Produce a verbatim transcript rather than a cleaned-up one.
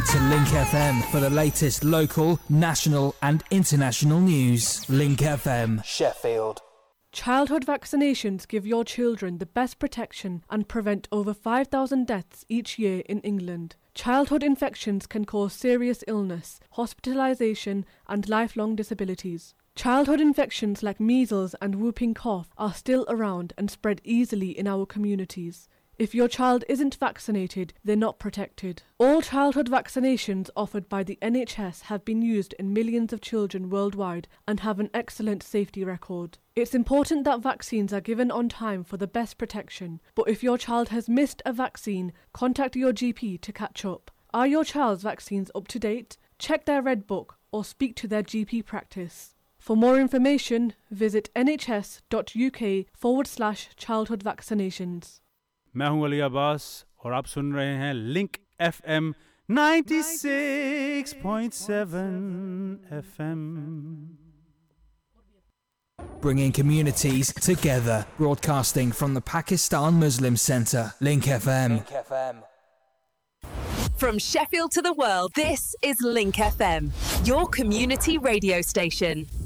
to Link F M for the latest local, national and international news. Link F M, Sheffield. Childhood vaccinations give your children the best protection and prevent over five thousand deaths each year in England. Childhood infections can cause serious illness, hospitalisation and lifelong disabilities. Childhood infections like measles and whooping cough are still around and spread easily in our communities. If your child isn't vaccinated, they're not protected. All childhood vaccinations offered by the N H S have been used in millions of children worldwide and have an excellent safety record. It's important that vaccines are given on time for the best protection, but if your child has missed a vaccine, contact your G P to catch up. Are your child's vaccines up to date? Check their Red Book or speak to their G P practice. For more information, visit nhs.uk forward slash childhood vaccinations. मैं हूं अली अब्बास और आप सुन रहे हैं link FM ninety-six point seven F M. Bringing communities together, broadcasting from the Pakistan Muslim Centre, Link F M. Link F M. From Sheffield to the world, this is Link F M, your community radio station.